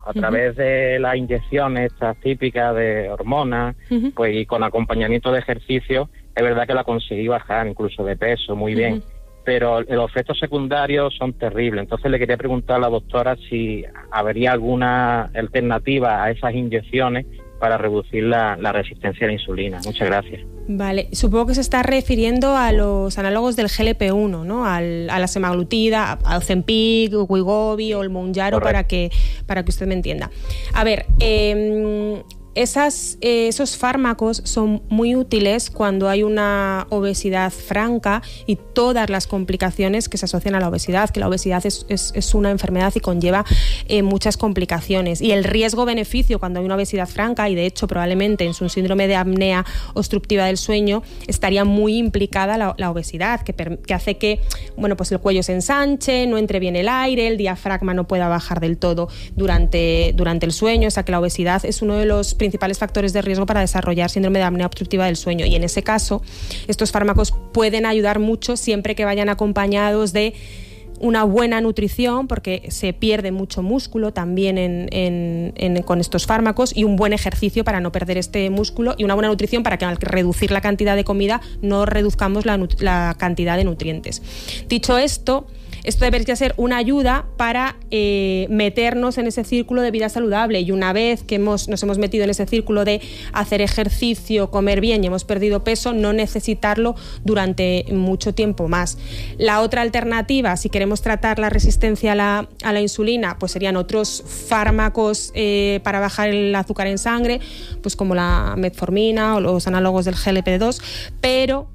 a través de las inyecciones estas típicas de hormonas, pues y con acompañamiento de ejercicio, es verdad que la conseguí bajar incluso de peso muy bien, pero los efectos secundarios son terribles. Entonces le quería preguntar a la doctora si habría alguna alternativa a esas inyecciones para reducir la resistencia a la insulina. Muchas gracias. Vale, supongo que se está refiriendo a los análogos del GLP-1, ¿no? A la semaglutida, al Ozempic, Wegovy o el Mounjaro, para que usted me entienda. A ver, esos fármacos son muy útiles cuando hay una obesidad franca y todas las complicaciones que se asocian a la obesidad, que la obesidad es una enfermedad y conlleva muchas complicaciones. Y el riesgo-beneficio cuando hay una obesidad franca, y de hecho probablemente en su síndrome de apnea obstructiva del sueño estaría muy implicada la obesidad, que hace que pues el cuello se ensanche, no entre bien el aire, el diafragma no pueda bajar del todo durante el sueño. O sea que la obesidad es uno de los principales factores de riesgo para desarrollar síndrome de apnea obstructiva del sueño, y en ese caso estos fármacos pueden ayudar mucho siempre que vayan acompañados de una buena nutrición, porque se pierde mucho músculo también con estos fármacos, y un buen ejercicio para no perder este músculo, y una buena nutrición para que al reducir la cantidad de comida no reduzcamos la cantidad de nutrientes. Dicho esto debería ser una ayuda para meternos en ese círculo de vida saludable, y una vez que nos hemos metido en ese círculo de hacer ejercicio, comer bien y hemos perdido peso, no necesitarlo durante mucho tiempo más. La otra alternativa, si queremos tratar la resistencia a la insulina, pues serían otros fármacos para bajar el azúcar en sangre, pues como la metformina o los análogos del GLP-2, pero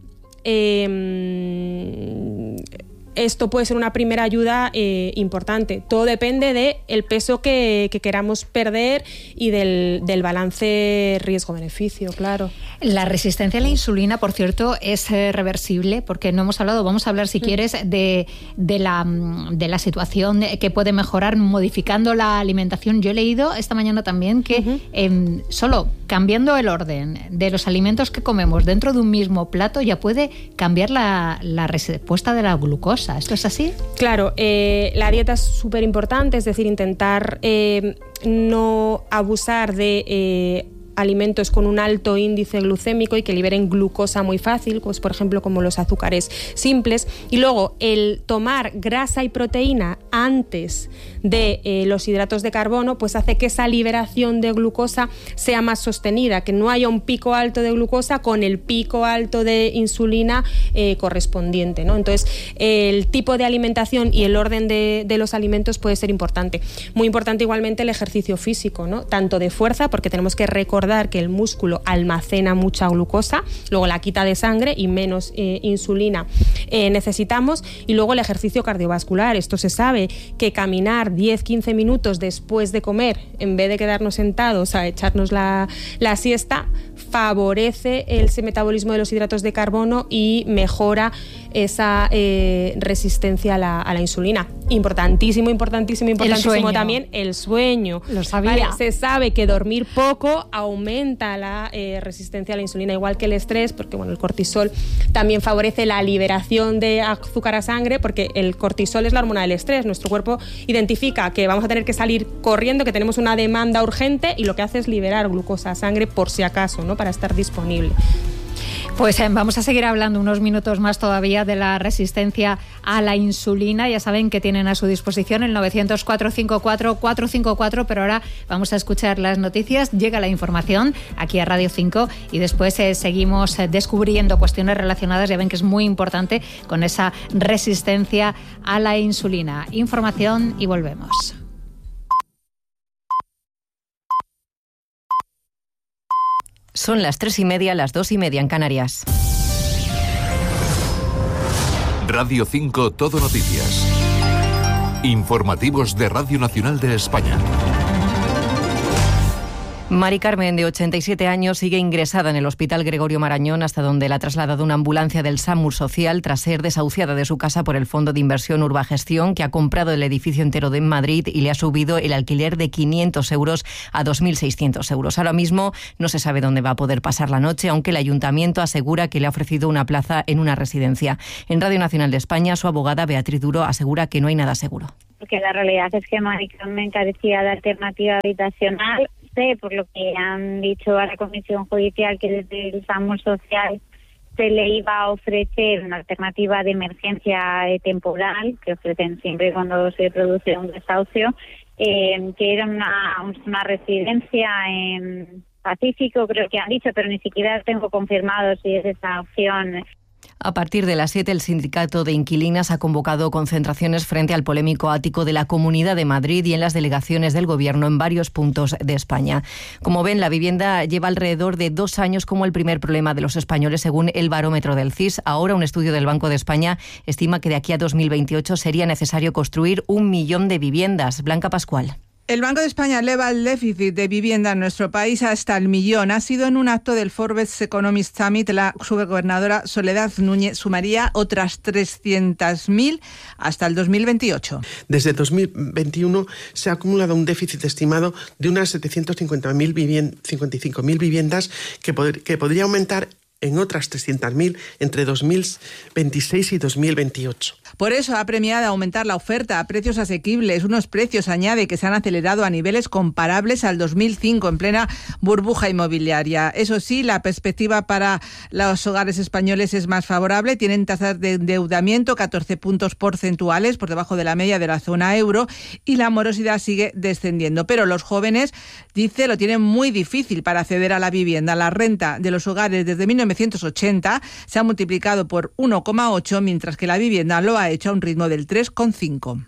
esto puede ser una primera ayuda importante. Todo depende del peso que queramos perder y del balance riesgo-beneficio, claro. La resistencia a la insulina, por cierto, es reversible, porque no hemos hablado, vamos a hablar si quieres de la situación que puede mejorar modificando la alimentación. Yo he leído esta mañana también que solo cambiando el orden de los alimentos que comemos dentro de un mismo plato ya puede cambiar la respuesta de la glucosa. ¿Esto es así? Claro, la dieta es súper importante, es decir, intentar no abusar de alimentos con un alto índice glucémico y que liberen glucosa muy fácil, pues por ejemplo como los azúcares simples, y luego el tomar grasa y proteína antes de los hidratos de carbono, pues hace que esa liberación de glucosa sea más sostenida, que no haya un pico alto de glucosa con el pico alto de insulina correspondiente, ¿no? Entonces el tipo de alimentación y el orden de los alimentos puede ser importante. Muy importante igualmente el ejercicio físico, ¿no? Tanto de fuerza, porque tenemos que recordar que el músculo almacena mucha glucosa, luego la quita de sangre y menos insulina necesitamos, y luego el ejercicio cardiovascular. Esto se sabe que caminar 10-15 minutos después de comer, en vez de quedarnos sentados a echarnos la siesta, favorece el metabolismo de los hidratos de carbono y mejora esa resistencia a la insulina. Importantísimo también el sueño. Lo sabía. Vale, se sabe que dormir poco aumenta la resistencia a la insulina, igual que el estrés, porque el cortisol también favorece la liberación de azúcar a sangre, porque el cortisol es la hormona del estrés. Nuestro cuerpo identifica que vamos a tener que salir corriendo, que tenemos una demanda urgente, y lo que hace es liberar glucosa a sangre por si acaso, ¿no? Para estar disponible. Pues vamos a seguir hablando unos minutos más todavía de la resistencia a la insulina. Ya saben que tienen a su disposición el 900-454-454, pero ahora vamos a escuchar las noticias. Llega la información aquí a Radio 5 y después seguimos descubriendo cuestiones relacionadas. Ya ven que es muy importante con esa resistencia a la insulina. Información y volvemos. Son las 3:30, las 2:30 en Canarias. Radio 5 Todo Noticias. Informativos de Radio Nacional de España. Mari Carmen, de 87 años, sigue ingresada en el Hospital Gregorio Marañón, hasta donde la ha trasladado una ambulancia del SAMUR Social tras ser desahuciada de su casa por el Fondo de Inversión Urbagestión, que ha comprado el edificio entero de Madrid y le ha subido el alquiler de 500 euros a 2.600 euros. Ahora mismo no se sabe dónde va a poder pasar la noche, aunque el Ayuntamiento asegura que le ha ofrecido una plaza en una residencia. En Radio Nacional de España, su abogada Beatriz Duro asegura que no hay nada seguro. Porque la realidad es que Mari Carmen carecía de alternativa habitacional. Por lo que han dicho a la Comisión Judicial, que desde el SAMUR Social se le iba a ofrecer una alternativa de emergencia temporal, que ofrecen siempre cuando se produce un desahucio, que era una residencia en Pacífico, creo que han dicho, pero ni siquiera tengo confirmado si es esa opción. A partir de las 7, el Sindicato de Inquilinas ha convocado concentraciones frente al polémico ático de la Comunidad de Madrid y en las delegaciones del Gobierno en varios puntos de España. Como ven, la vivienda lleva alrededor de 2 años como el primer problema de los españoles, según el barómetro del CIS. Ahora, un estudio del Banco de España estima que de aquí a 2028 sería necesario construir 1 millón de viviendas. Blanca Pascual. El Banco de España eleva el déficit de vivienda en nuestro país hasta el 1 millón. Ha sido en un acto del Forbes Economist Summit. La subgobernadora Soledad Núñez sumaría otras 300.000 hasta el 2028. Desde 2021 se ha acumulado un déficit estimado de unas 755.000 viviendas que podría aumentar en otras 300.000 entre 2026 y 2028. Por eso ha premiado aumentar la oferta a precios asequibles, unos precios, añade, que se han acelerado a niveles comparables al 2005, en plena burbuja inmobiliaria. Eso sí, la perspectiva para los hogares españoles es más favorable. Tienen tasas de endeudamiento 14 puntos porcentuales por debajo de la media de la zona euro y la morosidad sigue descendiendo. Pero los jóvenes, dice, lo tienen muy difícil para acceder a la vivienda. La renta de los hogares desde 1980 se ha multiplicado por 1,8, mientras que la vivienda lo ha hecho a un ritmo del 3,5.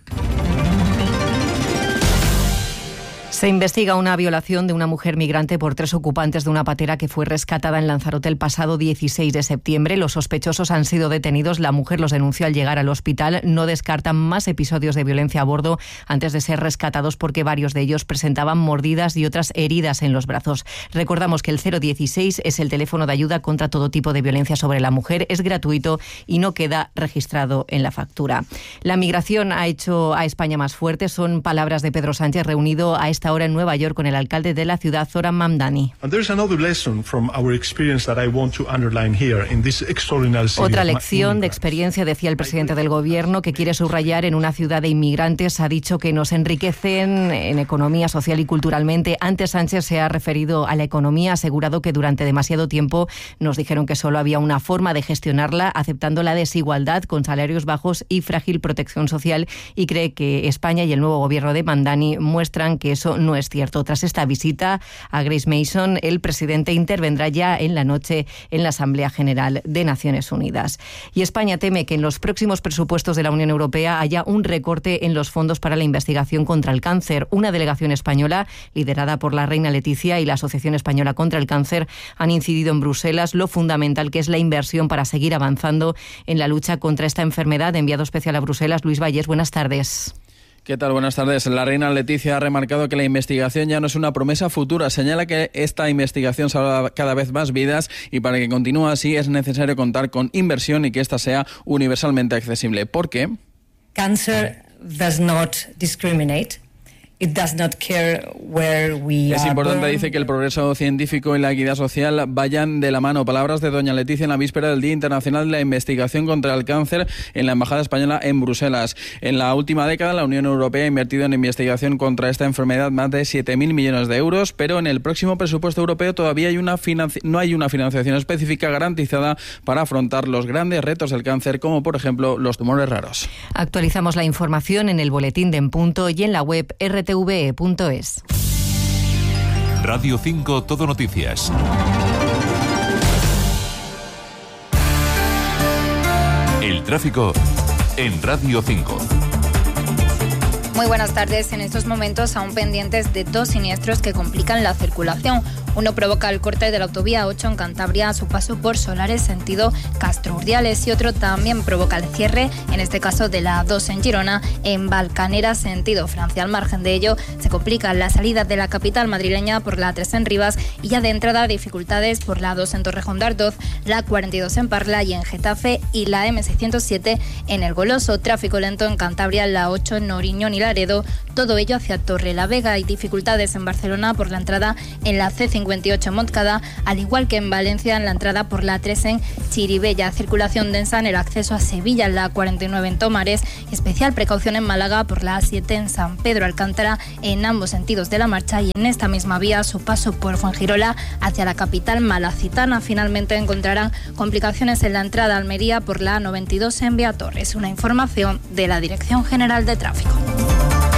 Se investiga una violación de una mujer migrante por 3 ocupantes de una patera que fue rescatada en Lanzarote el pasado 16 de septiembre. Los sospechosos han sido detenidos. La mujer los denunció al llegar al hospital. No descartan más episodios de violencia a bordo antes de ser rescatados, porque varios de ellos presentaban mordidas y otras heridas en los brazos. Recordamos que el 016 es el teléfono de ayuda contra todo tipo de violencia sobre la mujer. Es gratuito y no queda registrado en la factura. La migración ha hecho a España más fuerte. Son palabras de Pedro Sánchez, reunido a esta hora en Nueva York con el alcalde de la ciudad, Zoran Mamdani. Otra lección de experiencia, decía el presidente del Gobierno, que quiere subrayar en una ciudad de inmigrantes. Ha dicho que nos enriquecen en economía, social y culturalmente. Antes Sánchez se ha referido a la economía, ha asegurado que durante demasiado tiempo nos dijeron que solo había una forma de gestionarla, aceptando la desigualdad con salarios bajos y frágil protección social, y cree que España y el nuevo Gobierno de Mamdani muestran que eso no es cierto. Tras esta visita a Grace Mason, el presidente intervendrá ya en la noche en la Asamblea General de Naciones Unidas. Y España teme que en los próximos presupuestos de la Unión Europea haya un recorte en los fondos para la investigación contra el cáncer. Una delegación española, liderada por la reina Leticia y la Asociación Española contra el Cáncer, han incidido en Bruselas lo fundamental que es la inversión para seguir avanzando en la lucha contra esta enfermedad. Enviado especial a Bruselas, Luis Valles, buenas tardes. ¿Qué tal? Buenas tardes. La reina Leticia ha remarcado que la investigación ya no es una promesa futura. Señala que esta investigación salva cada vez más vidas y para que continúe así es necesario contar con inversión y que esta sea universalmente accesible. ¿Por qué? Cancer does not discriminate. It does not care where we es importante, dice, que el progreso científico y la equidad social vayan de la mano. Palabras de doña Leticia en la víspera del Día Internacional de la Investigación contra el Cáncer en la Embajada Española en Bruselas. En la última década, la Unión Europea ha invertido en investigación contra esta enfermedad más de 7.000 millones de euros, pero en el próximo presupuesto europeo todavía no hay una financiación específica garantizada para afrontar los grandes retos del cáncer, como por ejemplo los tumores raros. Actualizamos la información en el boletín de En Punto y en la web rtve.es. Radio 5 Todo Noticias. El tráfico en Radio 5. Muy buenas tardes. En estos momentos aún pendientes de 2 siniestros que complican la circulación. Uno provoca el corte de la autovía 8 en Cantabria a su paso por Solares sentido Castro Urdiales y otro también provoca el cierre, en este caso de la 2 en Girona, en Valcanera sentido Francia. Al margen de ello, se complica la salida de la capital madrileña por la 3 en Rivas y ya de entrada dificultades por la 2 en Torrejón de Ardoz, la 42 en Parla y en Getafe y la M607 en El Goloso. Tráfico lento en Cantabria, la 8 en Noriñón y Laredo, todo ello hacia Torrelavega, y dificultades en Barcelona por la entrada en la C58 en Montcada, al igual que en Valencia en la entrada por la 3 en Chirivella. Circulación densa en el acceso a Sevilla en la 49 en Tomares, especial precaución en Málaga por la A7 en San Pedro Alcántara en ambos sentidos de la marcha, y en esta misma vía su paso por Fuengirola hacia la capital malacitana. Finalmente encontrarán complicaciones en la entrada a Almería por la A92 en Vía Torres. Una información de la Dirección General de Tráfico.